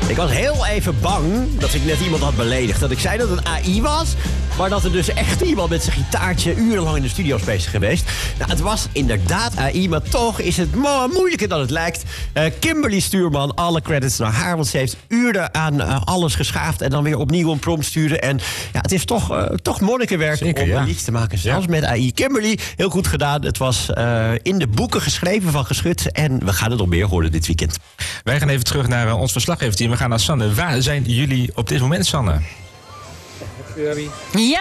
Ik was heel even bang dat ik net iemand had beledigd. Dat ik zei dat het AI was, maar dat er dus echt iemand met zijn gitaartje urenlang in de studio is bezig geweest. Nou, het was inderdaad AI, maar toch is het moeilijker dan het lijkt. Kimberly Stuurman, alle credits naar haar, want ze heeft uren aan alles geschaafd en dan weer opnieuw een prompt sturen. En ja, het is toch monnikenwerk om een liedje te maken, zelfs met AI. Kimberly, heel goed gedaan. Het was in de boeken geschreven van Geschut en we gaan het nog meer horen dit weekend. Wij gaan even terug naar ons verslaggeverteam. We gaan naar Sanne. Waar zijn jullie op dit moment, Sanne? Ja.